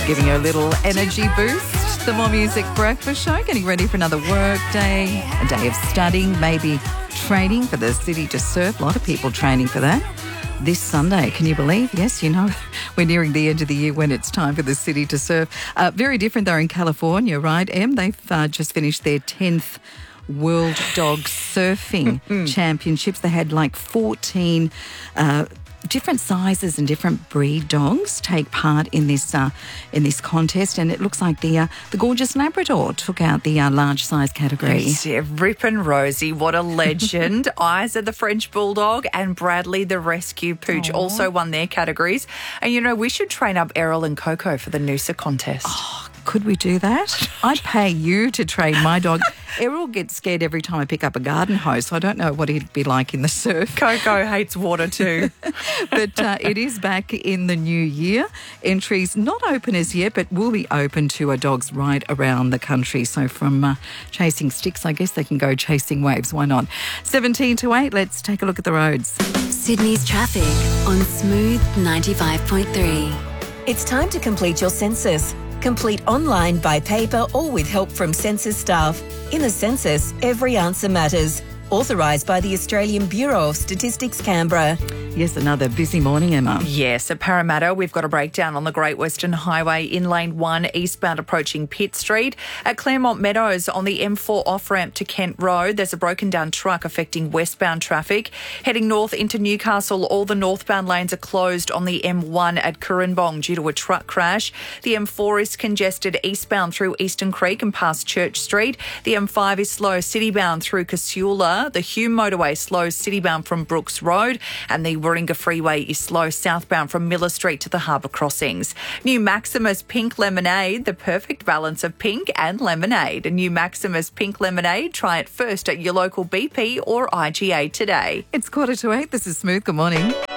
Giving you a little energy boost. The More Music Breakfast Show, getting ready for another work day, a day of studying, maybe training for the City to Surf. A lot of people training for that this Sunday. Can you believe? Yes, you know, we're nearing the end of the year when it's time for the City to Surf. Very different though in California, right, Em? They've just finished their 10th World Dog Surfing Championships. They had like 14 different sizes and different breed dogs take part in this contest, and it looks like the gorgeous Labrador took out the large size category. Yeah, Rip and Rosie, what a legend. Isa, the French Bulldog, and Bradley, the Rescue Pooch, also won their categories. And, you know, we should train up Errol and Coco for the Noosa contest. Oh, could we do that? I'd pay you to train my dog. Errol gets scared every time I pick up a garden hose, so I don't know what he'd be like in the surf. Coco hates water too. But it is back in the new year. Entries not open as yet, but will be open to dogs right around the country. So from chasing sticks, I guess they can go chasing waves. Why not? 17 to 8, let's take a look at the roads. Sydney's traffic on Smooth 95.3. It's time to complete your census. Complete online, by paper, or with help from census staff. In the census, every answer matters. Authorised by the Australian Bureau of Statistics, Canberra. Yes, another busy morning, Emma. Yes, at Parramatta, we've got a breakdown on the Great Western Highway in Lane 1, eastbound approaching Pitt Street. At Claremont Meadows on the M4 off-ramp to Kent Road, there's a broken down truck affecting westbound traffic. Heading north into Newcastle, all the northbound lanes are closed on the M1 at Currambong due to a truck crash. The M4 is congested eastbound through Eastern Creek and past Church Street. The M5 is slow citybound through Casula. The Hume motorway slows citybound from Brooks Road, and the Warringah Freeway is slow southbound from Miller Street to the Harbour Crossings. New Maximus Pink Lemonade, the perfect balance of pink and lemonade. A new Maximus Pink Lemonade, try it first at your local BP or IGA today. It's 7:45. This is Smooth. Good morning.